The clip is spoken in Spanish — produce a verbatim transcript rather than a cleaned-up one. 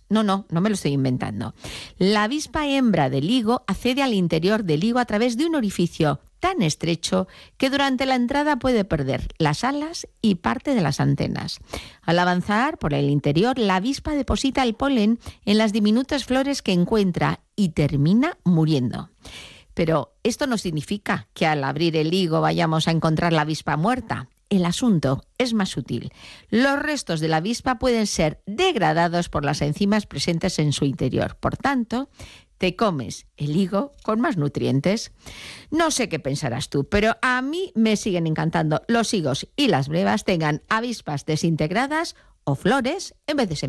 No, no, no me lo estoy inventando. La avispa hembra del higo accede al interior del higo a través de un orificio tan estrecho que durante la entrada puede perder las alas y parte de las antenas. Al avanzar por el interior, la avispa deposita el polen en las diminutas flores que encuentra y termina muriendo. Pero esto no significa que al abrir el higo vayamos a encontrar la avispa muerta. El asunto es más sutil. Los restos de la avispa pueden ser degradados por las enzimas presentes en su interior. Por tanto, te comes el higo con más nutrientes. No sé qué pensarás tú, pero a mí me siguen encantando los higos y las brevas tengan avispas desintegradas o flores en vez de semillas.